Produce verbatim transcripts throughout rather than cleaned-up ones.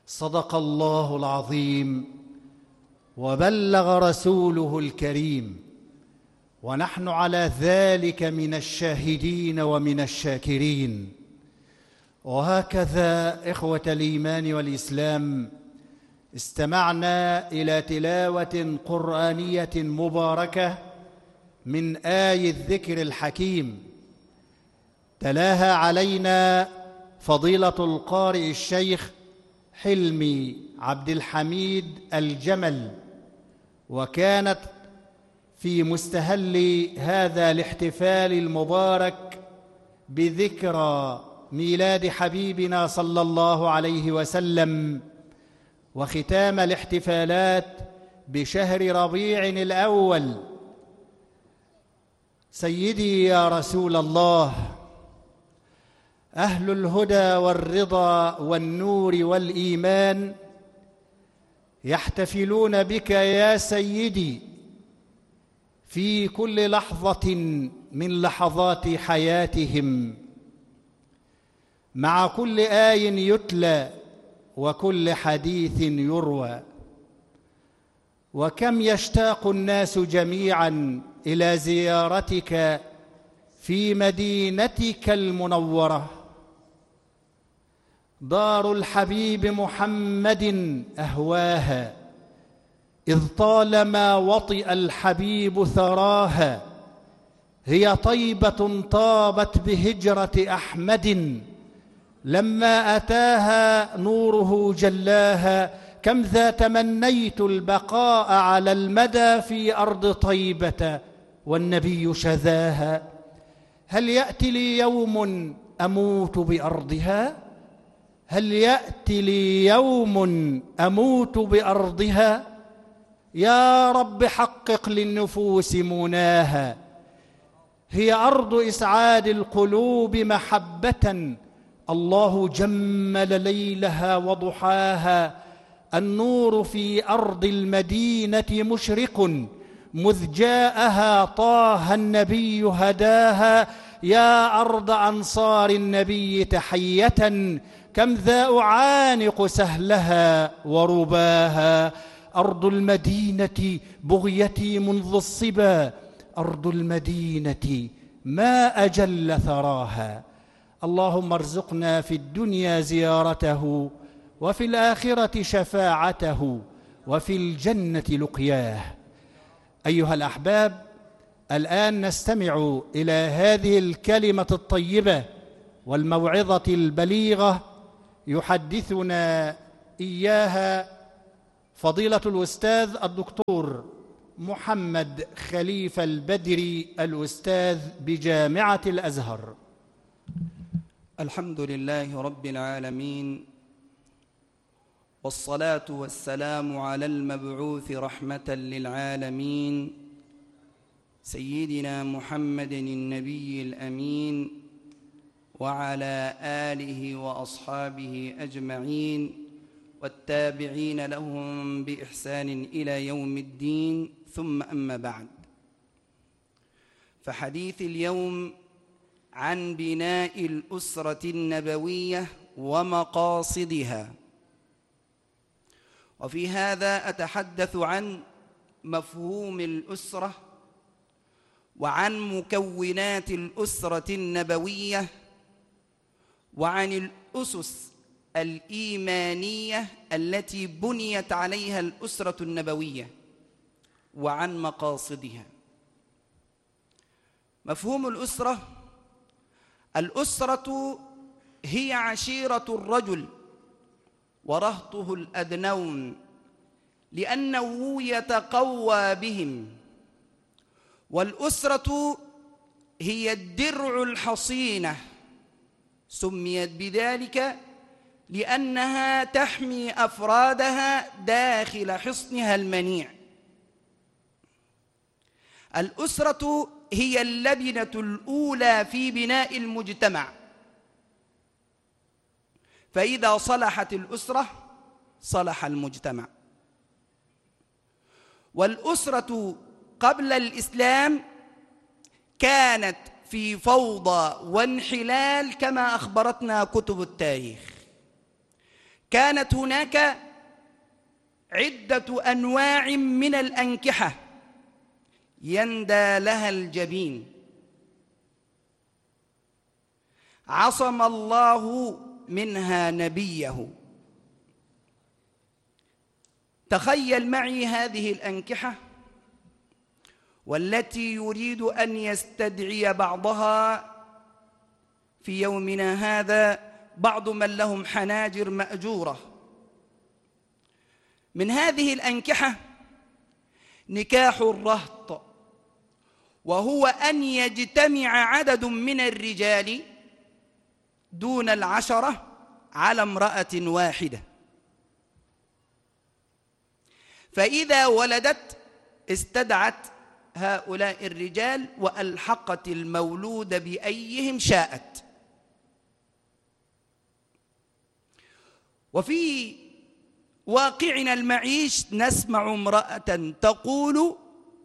صدق الله العظيم وبلغ رسوله الكريم، ونحن على ذلك من الشاهدين ومن الشاكرين. وهكذا إخوة الإيمان والإسلام، استمعنا إلى تلاوة قرآنية مباركة من آي الذكر الحكيم، تلاها علينا فضيلة القارئ الشيخ حلمي عبد الحميد الجمل، وكانت في مستهل هذا الاحتفال المبارك بذكرى ميلاد حبيبنا صلى الله عليه وسلم، وختام الاحتفالات بشهر ربيع الأول. سيدي يا رسول الله، أهل الهدى والرضا والنور والإيمان يحتفلون بك يا سيدي في كل لحظة من لحظات حياتهم، مع كل آي يتلى وكل حديث يروى. وكم يشتاق الناس جميعا إلى زيارتك في مدينتك المنورة، دار الحبيب محمد أهواها، إذ طالما وطئ الحبيب ثراها. هي طيبة طابت بهجرة أحمد، لما أتاها نوره جلاها. كم ذا تمنيت البقاء على المدى في أرض طيبة والنبي شذاها. هل يأتي لي يوم أموت بأرضها؟ هل يأتي لي يوم أموت بأرضها؟ يا رب حقق للنفوس مناها. هي أرض إسعاد القلوب محبة، الله جمل ليلها وضحاها. النور في أرض المدينة مشرق، مذ جاءها طه النبي هداها. يا أرض أنصار النبي تحية، كم ذا أعانق سهلها ورباها. أرض المدينة بغيتي منذ الصبا، أرض المدينة ما أجل ثراها. اللهم ارزقنا في الدنيا زيارته، وفي الآخرة شفاعته، وفي الجنة لقياه. أيها الأحباب، الآن نستمع إلى هذه الكلمة الطيبة والموعظة البليغة يحدثنا إياها فضيلة الأستاذ الدكتور محمد خليفة البدري، الأستاذ بجامعة الأزهر. الحمد لله رب العالمين، والصلاة والسلام على المبعوث رحمة للعالمين سيدنا محمد النبي الأمين، وعلى آله وأصحابه أجمعين، والتابعين لهم بإحسان إلى يوم الدين. ثم أما بعد، فحديث اليوم عن بناء الأسرة النبوية ومقاصدها. وفي هذا أتحدث عن مفهوم الأسرة، وعن مكونات الأسرة النبوية، وعن الأسس الإيمانية التي بنيت عليها الأسرة النبوية، وعن مقاصدها. مفهوم الأسرة: الأسرة هي عشيرة الرجل ورهطه الأدنون، لأنه يتقوى بهم. والأسرة هي الدرع الحصينة، سميت بذلك لأنها تحمي أفرادها داخل حصنها المنيع. الأسرة هي اللبنة الأولى في بناء المجتمع، فإذا صلحت الأسرة صلح المجتمع. والأسرة قبل الإسلام كانت في فوضى وانحلال كما أخبرتنا كتب التاريخ. كانت هناك عدة أنواع من الأنكحة يندى لها الجبين، عصم الله منها نبيه. تخيل معي هذه الأنكحة والتي يريد أن يستدعي بعضها في يومنا هذا بعض من لهم حناجر مأجورة. من هذه الأنكحة نكاح الرهط، وهو أن يجتمع عدد من الرجال دون العشرة على امرأة واحدة، فإذا ولدت استدعت هؤلاء الرجال وألحقت المولود بأيهم شاءت. وفي واقعنا المعيش نسمع امرأة تقول: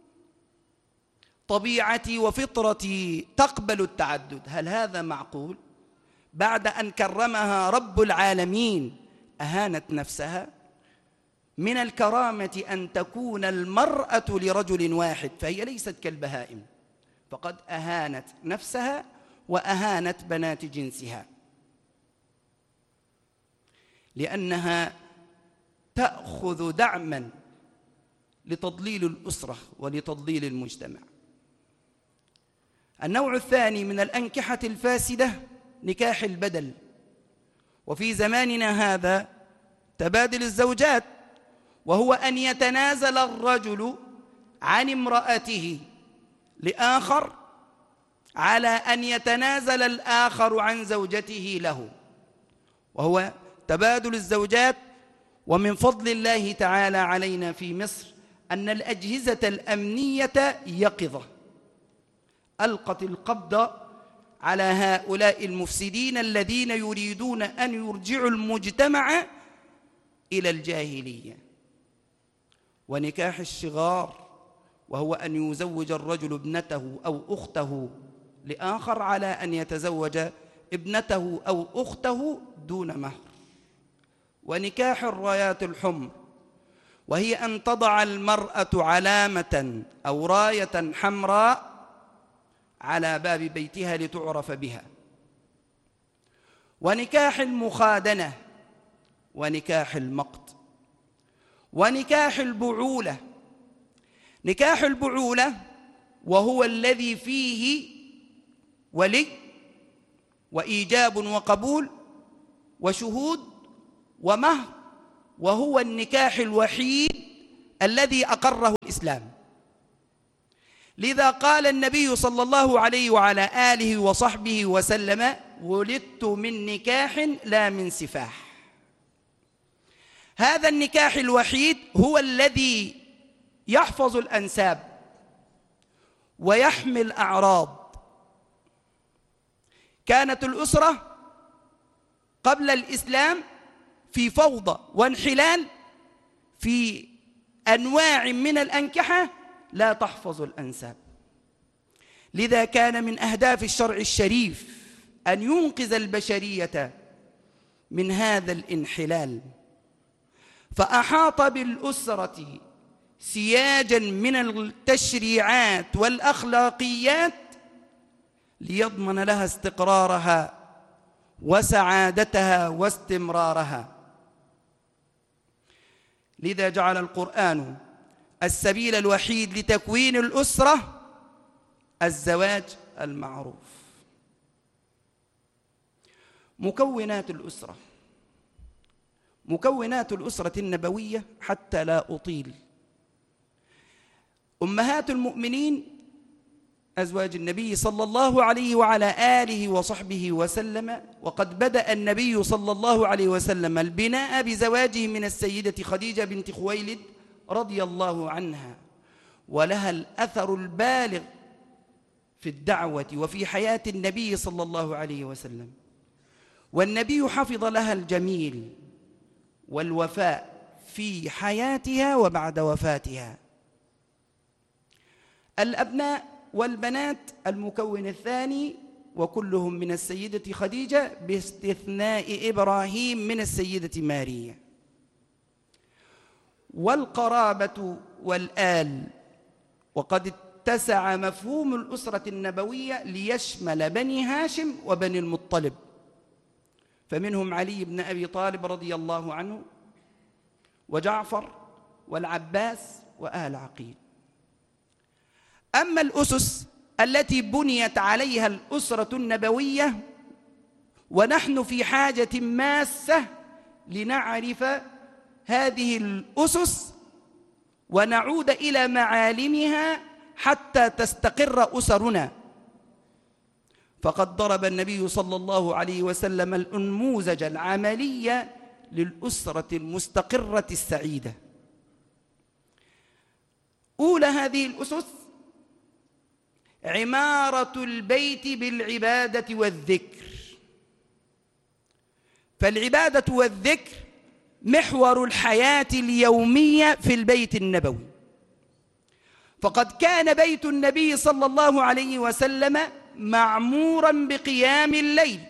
طبيعتي وفطرتي تقبل التعدد. هل هذا معقول؟ بعد أن كرمها رب العالمين أهانت نفسها؟ من الكرامة أن تكون المرأة لرجل واحد، فهي ليست كالبهائم، فقد أهانت نفسها وأهانت بنات جنسها، لأنها تأخذ دعما لتضليل الأسرة ولتضليل المجتمع. النوع الثاني من الأنكحة الفاسدة نكاح البدل، وفي زماننا هذا تبادل الزوجات، وهو أن يتنازل الرجل عن امرأته لآخر على أن يتنازل الآخر عن زوجته له، وهو تبادل الزوجات. ومن فضل الله تعالى علينا في مصر أن الأجهزة الأمنية يقظة ألقت القبض على هؤلاء المفسدين الذين يريدون أن يرجعوا المجتمع إلى الجاهلية. ونكاح الشغار، وهو أن يزوج الرجل ابنته أو أخته لآخر على أن يتزوج ابنته أو أخته دون مهر. ونكاح الرايات الحمر، وهي أن تضع المرأة علامة أو راية حمراء على باب بيتها لتعرف بها. ونكاح المخادنة، ونكاح المقت، ونكاح البعولة. نكاح البعولة وهو الذي فيه ولي وإيجاب وقبول وشهود ومهر، وهو النكاح الوحيد الذي أقره الإسلام. لذا قال النبي صلى الله عليه وعلى آله وصحبه وسلم: ولدت من نكاح لا من سفاح. هذا النكاح الوحيد هو الذي يحفظ الأنساب ويحمي الأعراض. كانت الأسرة قبل الإسلام في فوضى وانحلال في أنواع من الأنكحة لا تحفظ الأنساب. لذا كان من أهداف الشرع الشريف أن ينقذ البشرية من هذا الانحلال، فأحاط بالأسرة سياجا من التشريعات والأخلاقيات ليضمن لها استقرارها وسعادتها واستمرارها. لذا جعل القرآن السبيل الوحيد لتكوين الأسرة الزواج المعروف. مكونات الأسرة، مكونات الأسرة النبوية حتى لا أطيل. أمهات المؤمنين أزواج النبي صلى الله عليه وعلى آله وصحبه وسلم، وقد بدأ النبي صلى الله عليه وسلم البناء بزواجه من السيدة خديجة بنت خويلد رضي الله عنها، ولها الأثر البالغ في الدعوة وفي حياة النبي صلى الله عليه وسلم. والنبي حفظ لها الجميل والوفاء في حياتها وبعد وفاتها. الأبناء والبنات المكون الثاني، وكلهم من السيدة خديجة باستثناء إبراهيم من السيدة ماريا. والقرابة والآل، وقد اتسع مفهوم الأسرة النبوية ليشمل بني هاشم وبني المطلب، فمنهم علي بن أبي طالب رضي الله عنه، وجعفر والعباس وآل عقيل. أما الأسس التي بنيت عليها الأسرة النبوية، ونحن في حاجة ماسة لنعرف هذه الأسس ونعود إلى معالمها حتى تستقر أسرنا. فقد ضرب النبي صلى الله عليه وسلم النموذج العملي للأسرة المستقرة السعيدة. أولى هذه الأسس عمارة البيت بالعبادة والذكر. فالعبادة والذكر محور الحياة اليومية في البيت النبوي، فقد كان بيت النبي صلى الله عليه وسلم معمورا بقيام الليل،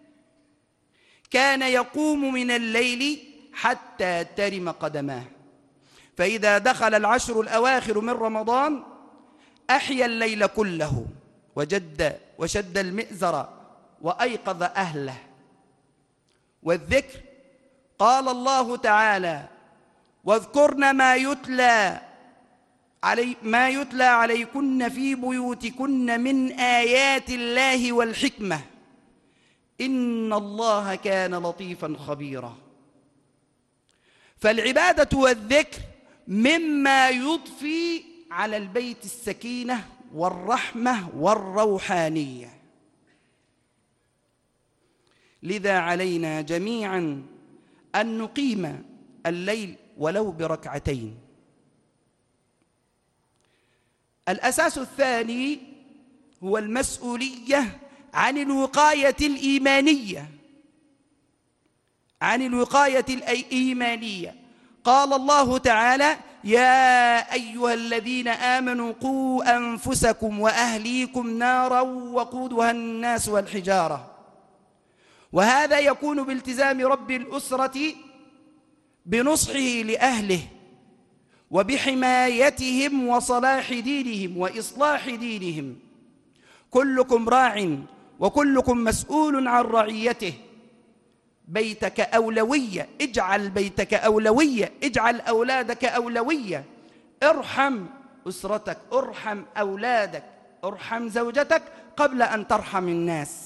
كان يقوم من الليل حتى ترم قدماه، فإذا دخل العشر الأواخر من رمضان أحيا الليل كله وجد وشد المئزر وأيقظ أهله. والذكر قال الله تعالى: واذكرن ما يتلى علي ما يتلى عليكن في بيوتكن من آيات الله والحكمة إن الله كان لطيفا خبيرا. فالعبادة والذكر مما يضفي على البيت السكينة والرحمة والروحانية. لذا علينا جميعا أن نقيم الليل ولو بركعتين. الأساس الثاني هو المسؤولية عن الوقاية الإيمانية عن الوقاية الإيمانية. قال الله تعالى: يا أيها الذين آمنوا قوا أنفسكم وأهليكم نارا وقودها الناس والحجارة. وهذا يكون بالتزام رب الأسرة بنصحه لأهله وبحمايتهم وصلاح دينهم وإصلاح دينهم. كلكم راع وكلكم مسؤول عن رعيته. بيتك أولوية، اجعل بيتك أولوية، اجعل أولادك أولوية. ارحم أسرتك، ارحم أولادك، ارحم زوجتك قبل أن ترحم الناس.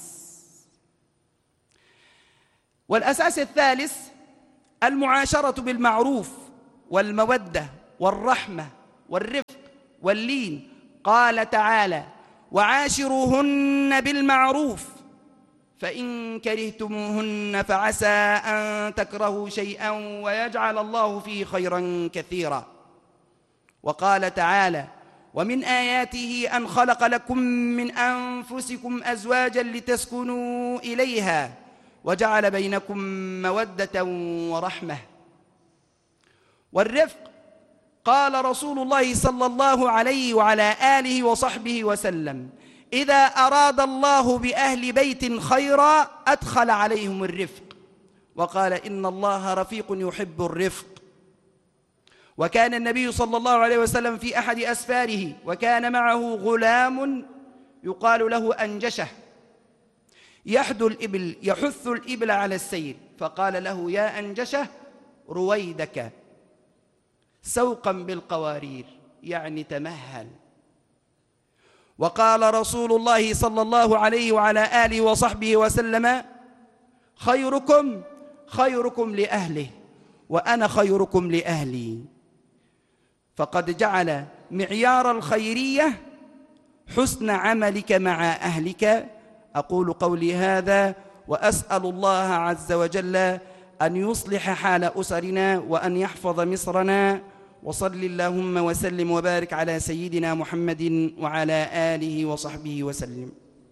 والأساس الثالث المعاشرة بالمعروف والمودة والرحمة والرفق واللين. قال تعالى: وعاشروهن بالمعروف فإن كرهتموهن فعسى أن تكرهوا شيئا ويجعل الله فيه خيرا كثيرا. وقال تعالى: ومن آياته أن خلق لكم من أنفسكم أزواجا لتسكنوا إليها وجعل بينكم مودة ورحمة. والرفق قال رسول الله صلى الله عليه وعلى آله وصحبه وسلم: إذا أراد الله بأهل بيت خيرا أدخل عليهم الرفق. وقال: إن الله رفيق يحب الرفق. وكان النبي صلى الله عليه وسلم في أحد أسفاره وكان معه غلام يقال له أنجشة يحث الإبل يحث الإبل على السير، فقال له: يا أنجشة رويدك سوقا بالقوارير، يعني تمهل. وقال رسول الله صلى الله عليه وعلى آله وصحبه وسلم: خيركم خيركم لأهله وأنا خيركم لأهلي. فقد جعل معيار الخيرية حسن عملك مع أهلك. أقول قولي هذا وأسأل الله عز وجل أن يصلح حال أسرنا وأن يحفظ مصرنا. وصل اللهم وسلم وبارك على سيدنا محمد وعلى آله وصحبه وسلم.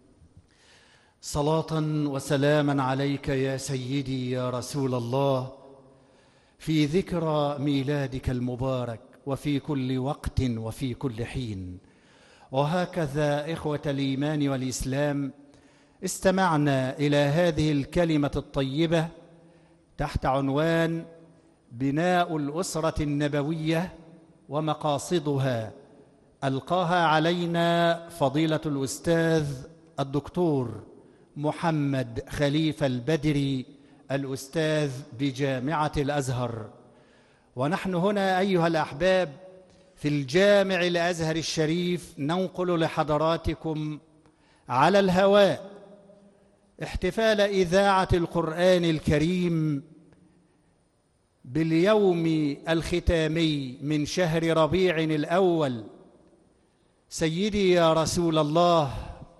صلاة وسلاما عليك يا سيدي يا رسول الله، في ذكرى ميلادك المبارك وفي كل وقت وفي كل حين. وهكذا إخوة الإيمان والإسلام استمعنا إلى هذه الكلمة الطيبة تحت عنوان بناء الأسرة النبوية ومقاصدها، ألقاها علينا فضيلة الأستاذ الدكتور محمد خليفة البدري الأستاذ بجامعة الأزهر. ونحن هنا أيها الأحباب في الجامع الأزهر الشريف ننقل لحضراتكم على الهواء احتفال إذاعة القرآن الكريم باليوم الختامي من شهر ربيع الأول. سيدي يا رسول الله،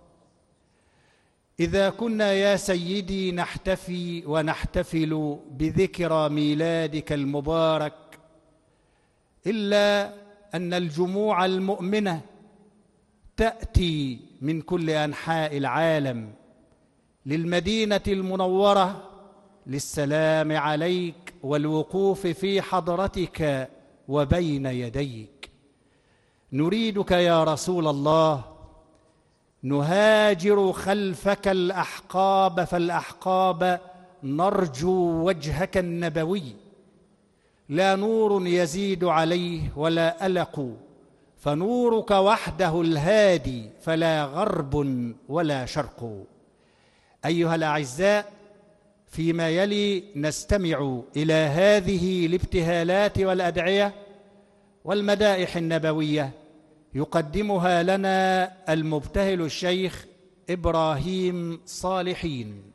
إذا كنا يا سيدي نحتفي ونحتفل بذكرى ميلادك المبارك، إلا أن الجموع المؤمنة تأتي من كل أنحاء العالم للمدينة المنورة للسلام عليك والوقوف في حضرتك وبين يديك. نريدك يا رسول الله، نهاجر خلفك الأحقاب فالأحقاب، نرجو وجهك النبوي، لا نور يزيد عليه ولا ألق، فنورك وحده الهادي، فلا غرب ولا شرق. أيها الأعزاء، فيما يلي نستمع إلى هذه الابتهالات والأدعية والمدائح النبوية يقدمها لنا المبتهل الشيخ إبراهيم صالحين.